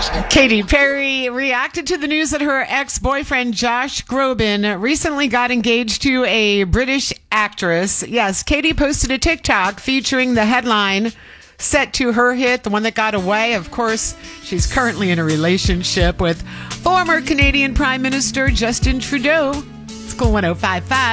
Katy Perry reacted to the news that her ex-boyfriend Josh Groban recently got engaged to a British actress. Yes, Katy posted a TikTok featuring the headline set to her hit, The One That Got Away. Of course, she's currently in a relationship with former Canadian Prime Minister Justin Trudeau. It's Cool 105.5.